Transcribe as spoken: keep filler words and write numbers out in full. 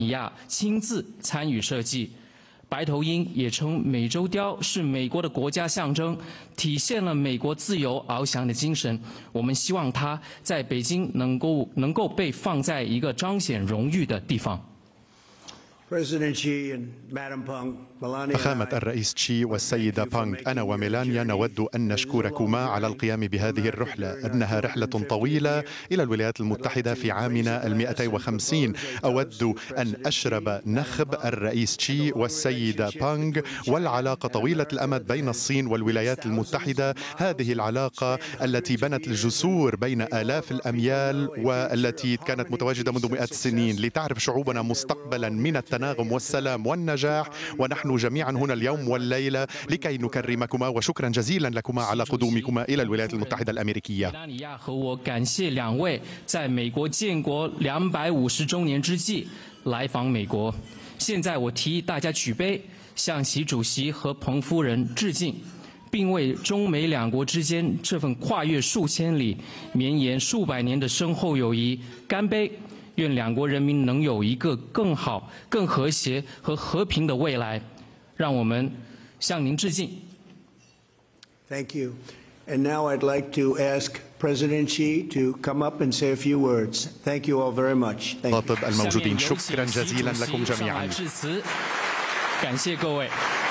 亚亲自参与设计。白头鹰也称美洲雕，是美国的国家象征，体现了美国自由翱翔的精神。我们希望它在北京能够能够被放在一个彰显荣誉的地方。 فخامة الرئيس تشي والسيدة بانغ، أنا وميلانيا نود أن نشكركما على القيام بهذه الرحلة، إنها رحلة طويلة إلى الولايات المتحدة في عامنا المئتي وخمسين. أود أن أشرب نخب الرئيس تشي والسيدة بانغ، والعلاقة طويلة الأمد بين الصين والولايات المتحدة، هذه العلاقة التي بنت الجسور بين آلاف الأميال والتي كانت متواجدة منذ مئات السنين، لتعرف شعوبنا مستقبلا من التناغم والسلام والنجاح، ونحن جميعا هنا اليوم والليلة لكي نكرمكما، وشكرا جزيلا لكما على قدومكما إلى الولايات المتحدة الأمريكية. 和我感谢两位在美国建国两百五十周年之际来访美国。现在我提议大家举杯，向习主席和彭夫人致敬，并为中美两国之间这份跨越数千里、绵延数百年的深厚友谊干杯。 愿两国人民能有一个更好、更和谐和和平的未来。让我们向您致敬。 Thank you. And now I'd like to ask President Xi to come up and say a few words. Thank you all very much. خاطب الموجودين، شكرا جزيلا لكم جميعا. 致辞，感谢各位。